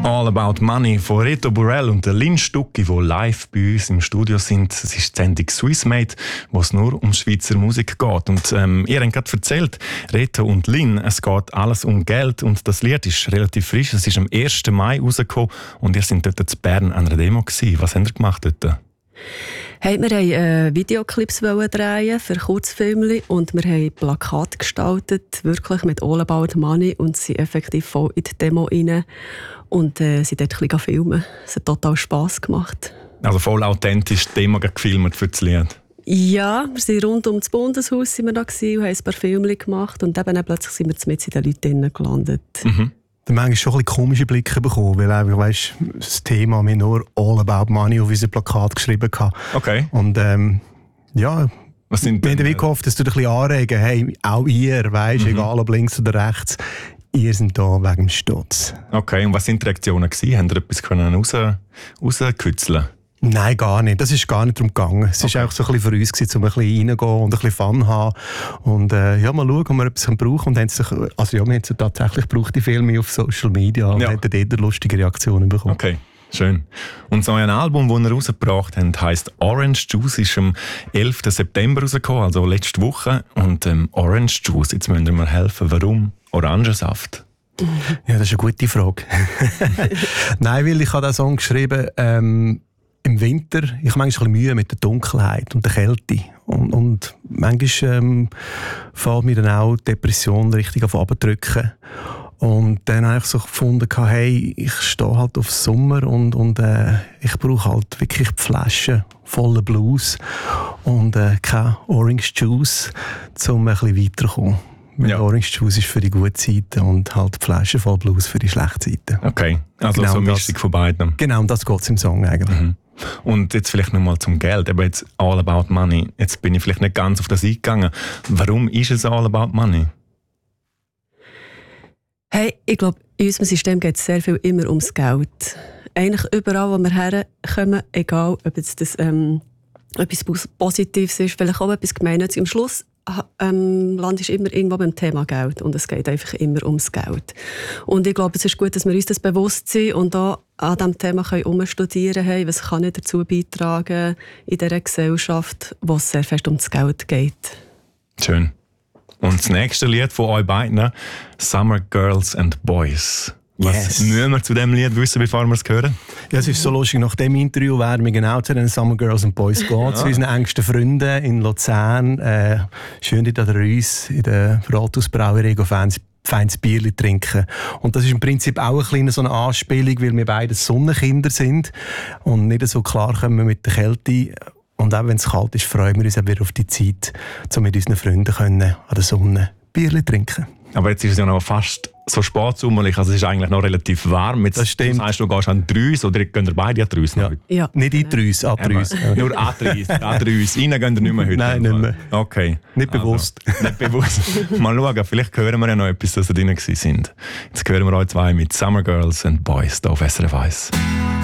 All About Money von Reto Burrell und der Lynn Stucki, die live bei uns im Studio sind. Es ist die Sendung Swissmade, wo es nur um Schweizer Musik geht. Und ihr habt gerade erzählt, Reto und Lynn, es geht alles um Geld und das Lied ist relativ frisch. Es ist am 1. Mai rausgekommen und ihr seid dort in Bern an einer Demo gewesen. Was habt ihr gemacht dort? Hey, wir wollten Videoclips drehen für Kurzfilme und wir haben Plakate gestaltet, wirklich mit All About Money, und sind effektiv voll in die Demo rein und sind dort ein bisschen filmen. Es hat total Spass gemacht. Also voll authentisch die Demo gefilmt für das Lied? Ja, wir sind rund um das Bundeshaus sind wir da und haben ein paar Filme gemacht und dann plötzlich sind wir mit in den Leuten gelandet. Mhm. Dann manchmal schon ein bisschen komische Blicke bekommen, weil einfach, weißt, das Thema wir nur All About Money auf unser Plakat geschrieben haben. Okay. Und ja, wir haben wie gehofft, dass du dich ein bisschen anregen, hey, auch ihr, weißt, egal ob links oder rechts, ihr seid da wegen dem Stutz. Okay, und was waren die Reaktionen gewesen? Habt ihr etwas rauskitzeln? Nein, gar nicht. Das ist gar nicht darum gegangen. Es war auch so ein bisschen für uns gewesen, um ein bisschen reingehen und ein bisschen Fun haben. Und ja, mal schauen, ob wir etwas brauchen. Und wir haben sie tatsächlich gebraucht, die Filme auf Social Media, und haben dort lustige Reaktionen bekommen. Okay. Schön. Und so ein Album, das ihr rausgebracht habt, heisst Orange Juice, ist am 11. September rausgekommen, also letzte Woche. Und Orange Juice, jetzt müsst ihr mir helfen, warum Orangensaft? Ja, das ist eine gute Frage. Nein, weil ich habe diesen Song geschrieben, im Winter, ich habe manchmal ein bisschen Mühe mit der Dunkelheit und der Kälte. Und manchmal fällt mir dann auch Depression richtig auf runterzudrücken. Und dann habe ich so gefunden, hey, ich stehe halt auf Sommer und ich brauche halt wirklich die Flaschen voller Blues und kein Orange Juice, um ein bisschen weiterzukommen. Ja. Orange Juice ist für die gute Seite und halt die Flasche voll Blues für die schlechte Seite. Okay, also genau so eine Mischung von beiden. Genau, um das geht es im Song eigentlich. Mhm. Und jetzt vielleicht nochmal zum Geld, aber jetzt All About Money. Jetzt bin ich vielleicht nicht ganz auf das eingegangen. Warum ist es All About Money? Hey, ich glaube, in unserem System geht es sehr viel immer ums Geld. Eigentlich überall, wo wir herkommen, egal ob jetzt das etwas Positives ist, vielleicht auch etwas Gemeinnütziges. Am Schluss landest du immer irgendwo beim Thema Geld und es geht einfach immer ums Geld. Und ich glaube, es ist gut, dass wir uns das bewusst sind und auch an diesem Thema umstudieren können, hey, was kann ich dazu beitragen in dieser Gesellschaft, wo es sehr fest ums Geld geht. Schön. Und das nächste Lied von euch beiden, Summer Girls and Boys. Was müssen wir zu diesem Lied wissen, bevor wir es hören? Ja, es ist so lustig, nach dem Interview werden wir genau zu den Summer Girls and Boys gehen, zu unseren engsten Freunden in Luzern. Schön dort an der Reuss, in der Rathaus Brauerei, feines Bierchen trinken. Und das ist im Prinzip auch eine kleine so eine Anspielung, weil wir beide Sonnenkinder sind und nicht so klar kommen mit der Kälte. Und auch wenn es kalt ist, freuen wir uns auch wieder auf die Zeit, um mit unseren Freunden an der Sonne Bierchen trinken. Aber jetzt ist es ja noch fast so spätsommerlich, also es ist eigentlich noch relativ warm. Jetzt, das stimmt. Das heisst, du gehst an die Reuss oder gehen ihr beide an die Reuss? Ja. Nicht in die Reuss, an die Reuss. Nur an die Reuss. Rein gehen ihr nicht mehr heute? Nein, nicht mehr. Okay. Nicht bewusst. Nicht bewusst. Mal schauen, vielleicht hören wir ja noch etwas, dass ihr drin sind. Jetzt hören wir euch zwei mit Summer Girls and Boys hier auf SRF 1.